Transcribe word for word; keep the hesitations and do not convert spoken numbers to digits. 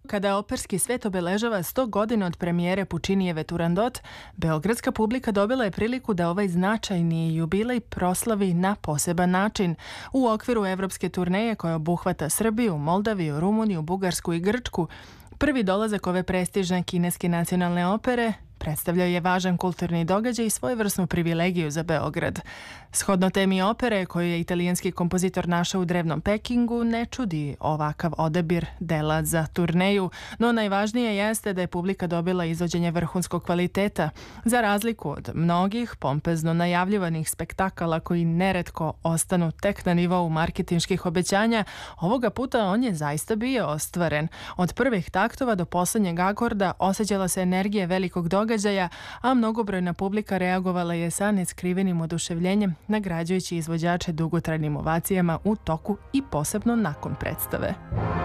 Kada operski svet obeležava sto godina od premijere Pučinijeve Turandot, beogradska publika dobila je priliku da ovaj značajni jubilej proslavi na poseban način. U okviru evropske turneje koja obuhvata Srbiju, Moldaviju, Rumuniju, Bugarsku i Grčku, prvi dolazak ove prestižne kineske nacionalne opere predstavljao je važan kulturni događaj i svojevrsnu privilegiju za Beograd. Shodno temi opere, koju je italijanski kompozitor našao u drevnom Pekingu, ne čudi ovakav odabir dela za turneju, no najvažnije jeste da je publika dobila izvođenje vrhunskog kvaliteta, za razliku od mnogih pompezno najavljivanih spektakala koji neretko ostanu tek na nivou marketinških obećanja. Ovoga puta on je zaista bio ostvaren. Od prvih taktova do poslednjeg akorda osjećala se energija velikog događaja, a mnogobrojna publika reagovala je sa neskrivenim oduševljenjem, nagrađujući izvođače dugotrajnim ovacijama u toku i posebno nakon predstave.